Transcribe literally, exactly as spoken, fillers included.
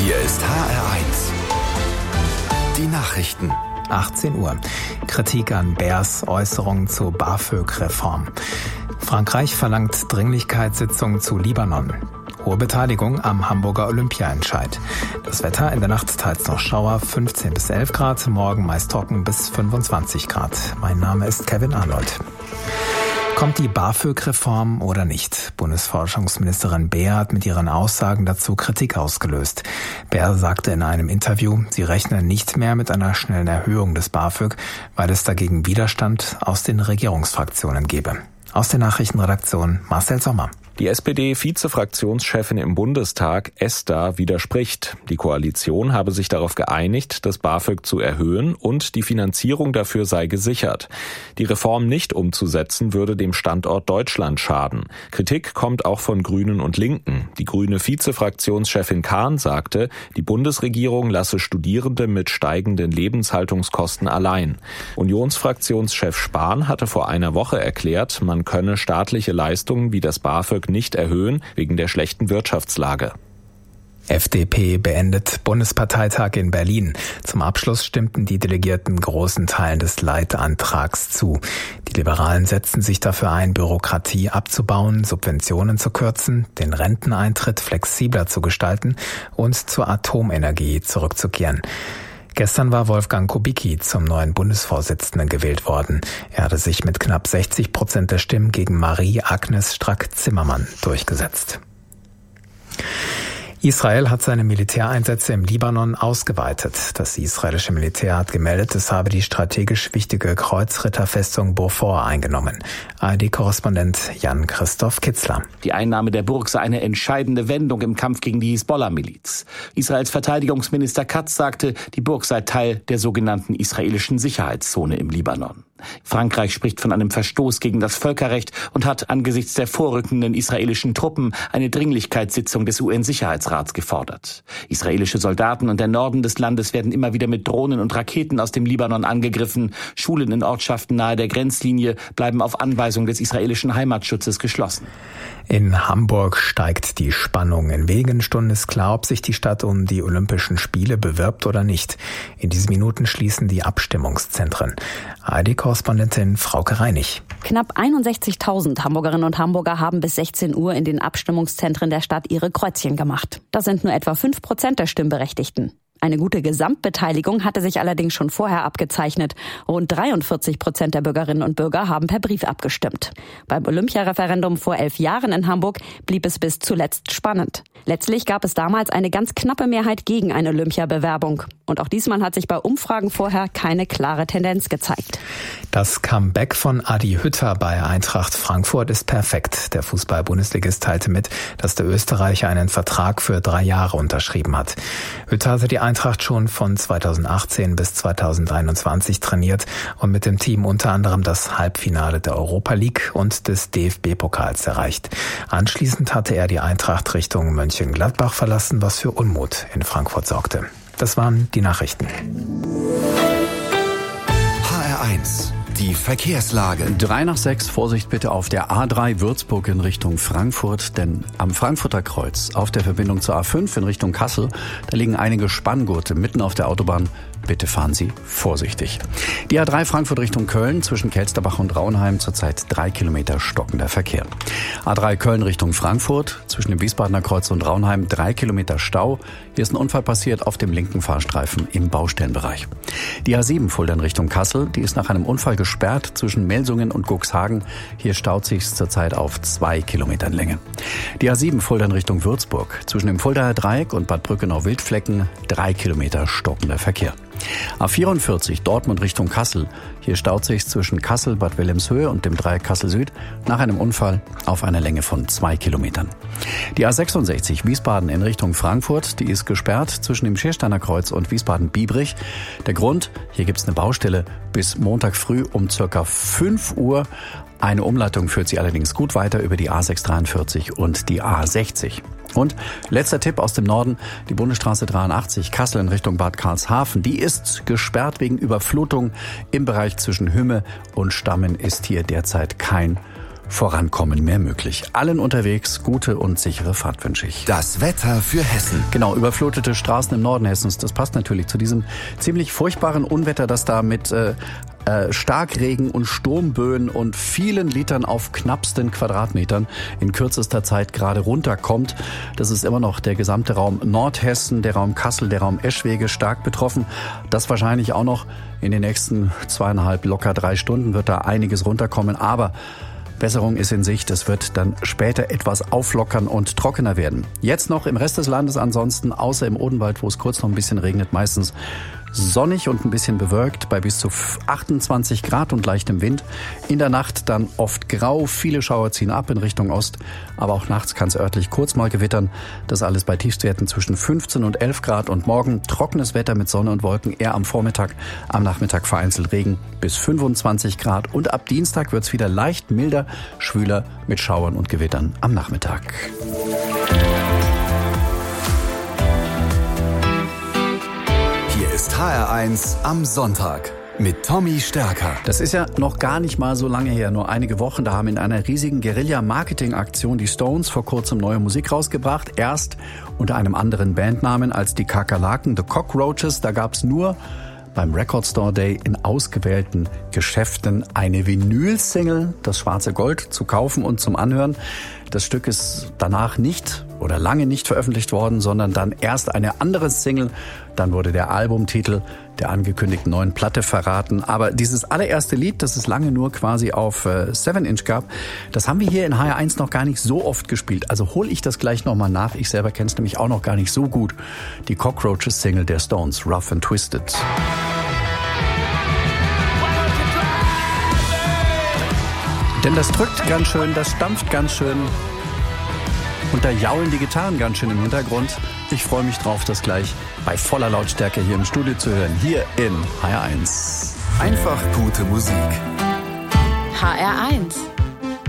Hier ist H R eins. Die Nachrichten. achtzehn Uhr. Kritik an Baers Äußerungen zur BAföG-Reform. Frankreich verlangt Dringlichkeitssitzung zu Libanon. Hohe Beteiligung am Hamburger Olympiaentscheid. Das Wetter: in der Nacht teils noch Schauer, fünfzehn bis elf Grad, morgen meist trocken bis fünfundzwanzig Grad. Mein Name ist Kevin Arnold. Kommt die BAföG-Reform oder nicht? Bundesforschungsministerin Baer hat mit ihren Aussagen dazu Kritik ausgelöst. Baer sagte in einem Interview, sie rechne nicht mehr mit einer schnellen Erhöhung des BAföG, weil es dagegen Widerstand aus den Regierungsfraktionen gebe. Aus der Nachrichtenredaktion Marcel Sommer. Die S P D-Vizefraktionschefin im Bundestag, Esther, widerspricht. Die Koalition habe sich darauf geeinigt, das BAföG zu erhöhen und die Finanzierung dafür sei gesichert. Die Reform nicht umzusetzen, würde dem Standort Deutschland schaden. Kritik kommt auch von Grünen und Linken. Die grüne Vizefraktionschefin Kahn sagte, die Bundesregierung lasse Studierende mit steigenden Lebenshaltungskosten allein. Unionsfraktionschef Spahn hatte vor einer Woche erklärt, man könne staatliche Leistungen wie das BAföG nicht erhöhen, wegen der schlechten Wirtschaftslage. F D P beendet Bundesparteitag in Berlin. Zum Abschluss stimmten die Delegierten großen Teilen des Leitantrags zu. Die Liberalen setzten sich dafür ein, Bürokratie abzubauen, Subventionen zu kürzen, den Renteneintritt flexibler zu gestalten und zur Atomenergie zurückzukehren. Gestern war Wolfgang Kubicki zum neuen Bundesvorsitzenden gewählt worden. Er hatte sich mit knapp sechzig Prozent der Stimmen gegen Marie-Agnes Strack-Zimmermann durchgesetzt. Israel hat seine Militäreinsätze im Libanon ausgeweitet. Das israelische Militär hat gemeldet, es habe die strategisch wichtige Kreuzritterfestung Beaufort eingenommen. A R D-Korrespondent Jan-Christoph Kitzler. Die Einnahme der Burg sei eine entscheidende Wendung im Kampf gegen die Hisbollah-Miliz. Israels Verteidigungsminister Katz sagte, die Burg sei Teil der sogenannten israelischen Sicherheitszone im Libanon. Frankreich spricht von einem Verstoß gegen das Völkerrecht und hat angesichts der vorrückenden israelischen Truppen eine Dringlichkeitssitzung des U N-Sicherheitsrats gefordert. Israelische Soldaten und der Norden des Landes werden immer wieder mit Drohnen und Raketen aus dem Libanon angegriffen. Schulen in Ortschaften nahe der Grenzlinie bleiben auf Anweisung des israelischen Heimatschutzes geschlossen. In Hamburg steigt die Spannung. In wenigen Stunden ist klar, ob sich die Stadt um die Olympischen Spiele bewirbt oder nicht. In diesen Minuten schließen die Abstimmungszentren. A R D-Korrespondentin Frauke Reinig. Knapp einundsechzigtausend Hamburgerinnen und Hamburger haben bis sechzehn Uhr in den Abstimmungszentren der Stadt ihre Kreuzchen gemacht. Das sind nur etwa fünf Prozent der Stimmberechtigten. Eine gute Gesamtbeteiligung hatte sich allerdings schon vorher abgezeichnet. Rund dreiundvierzig Prozent der Bürgerinnen und Bürger haben per Brief abgestimmt. Beim Olympiareferendum vor elf Jahren in Hamburg blieb es bis zuletzt spannend. Letztlich gab es damals eine ganz knappe Mehrheit gegen eine Olympiabewerbung. Und auch diesmal hat sich bei Umfragen vorher keine klare Tendenz gezeigt. Das Comeback von Adi Hütter bei Eintracht Frankfurt ist perfekt. Der Fußball-Bundesligist teilte mit, dass der Österreicher einen Vertrag für drei Jahre unterschrieben hat. Hütter hatte die Eintracht schon von zweitausendachtzehn bis zweitausendeinundzwanzig trainiert und mit dem Team unter anderem das Halbfinale der Europa League und des D F B-Pokals erreicht. Anschließend hatte er die Eintracht Richtung Mönchengladbach verlassen, was für Unmut in Frankfurt sorgte. Das waren die Nachrichten. H R eins. Die Verkehrslage. Drei nach sechs, Vorsicht bitte auf der A drei Würzburg in Richtung Frankfurt, denn am Frankfurter Kreuz auf der Verbindung zur A fünf in Richtung Kassel, da liegen einige Spanngurte mitten auf der Autobahn. Bitte fahren Sie vorsichtig. Die A drei Frankfurt Richtung Köln zwischen Kelsterbach und Raunheim zurzeit drei Kilometer stockender Verkehr. A drei Köln Richtung Frankfurt zwischen dem Wiesbadener Kreuz und Raunheim drei Kilometer Stau. Hier ist ein Unfall passiert auf dem linken Fahrstreifen im Baustellenbereich. Die A sieben Fulda in Richtung Kassel, die ist nach einem Unfall gesperrt zwischen Melsungen und Cuxhagen. Hier staut sich zurzeit auf zwei Kilometern Länge. Die A sieben Fulda in Richtung Würzburg zwischen dem Fuldaer Dreieck und Bad Brückenau-Wildflecken drei Kilometer stockender Verkehr. A vierundvierzig Dortmund Richtung Kassel. Hier staut sich zwischen Kassel, Bad Wilhelmshöhe und dem Dreieck Kassel Süd nach einem Unfall auf einer Länge von zwei Kilometern. Die A sechsundsechzig Wiesbaden in Richtung Frankfurt, die ist gesperrt zwischen dem Schiersteiner Kreuz und Wiesbaden-Biebrich. Der Grund, hier gibt es eine Baustelle bis Montag früh um circa fünf Uhr. Eine Umleitung führt sie allerdings gut weiter über die A sechshundertdreiundvierzig und die A sechzig. Und letzter Tipp aus dem Norden, die Bundesstraße dreiundachtzig Kassel in Richtung Bad Karlshafen, die ist gesperrt wegen Überflutung. Im Bereich zwischen Hümme und Stammen ist hier derzeit kein Vorankommen mehr möglich. Allen unterwegs gute und sichere Fahrt wünsche ich. Das Wetter für Hessen. Genau, überflutete Straßen im Norden Hessens. Das passt natürlich zu diesem ziemlich furchtbaren Unwetter, das da mit äh, äh, Starkregen und Sturmböen und vielen Litern auf knappsten Quadratmetern in kürzester Zeit gerade runterkommt. Das ist immer noch der gesamte Raum Nordhessen, der Raum Kassel, der Raum Eschwege stark betroffen. Das wahrscheinlich auch noch in den nächsten zweieinhalb, locker drei Stunden wird da einiges runterkommen. Aber Besserung ist in Sicht. Es wird dann später etwas auflockern und trockener werden. Jetzt noch im Rest des Landes ansonsten, außer im Odenwald, wo es kurz noch ein bisschen regnet, meistens sonnig und ein bisschen bewölkt bei bis zu achtundzwanzig Grad und leichtem Wind. In der Nacht dann oft grau, viele Schauer ziehen ab in Richtung Ost, aber auch nachts kann es örtlich kurz mal gewittern. Das alles bei Tiefstwerten zwischen fünfzehn und elf Grad und morgen trockenes Wetter mit Sonne und Wolken, eher am Vormittag, am Nachmittag vereinzelt Regen bis fünfundzwanzig Grad und ab Dienstag wird es wieder leicht milder, schwüler mit Schauern und Gewittern am Nachmittag. H R eins am Sonntag mit Tommy Stärker. Das ist ja noch gar nicht mal so lange her, nur einige Wochen. Da haben in einer riesigen Guerilla-Marketing-Aktion die Stones vor kurzem neue Musik rausgebracht. Erst unter einem anderen Bandnamen als die Kakerlaken, The Cockroaches. Da gab's nur beim Record Store Day in ausgewählten Geschäften eine Vinyl-Single, das schwarze Gold, zu kaufen und zum Anhören. Das Stück ist danach nicht oder lange nicht veröffentlicht worden, sondern dann erst eine andere Single. Dann wurde der Albumtitel der angekündigten neuen Platte verraten. Aber dieses allererste Lied, das es lange nur quasi auf seven inch gab, das haben wir hier in H R eins noch gar nicht so oft gespielt. Also hole ich das gleich nochmal nach. Ich selber kenne es nämlich auch noch gar nicht so gut. Die Cockroaches-Single der Stones, Rough and Twisted. Denn das drückt ganz schön, das stampft ganz schön und da jaulen die Gitarren ganz schön im Hintergrund. Ich freue mich drauf, das gleich bei voller Lautstärke hier im Studio zu hören, hier in H R eins. Einfach gute Musik. H R eins.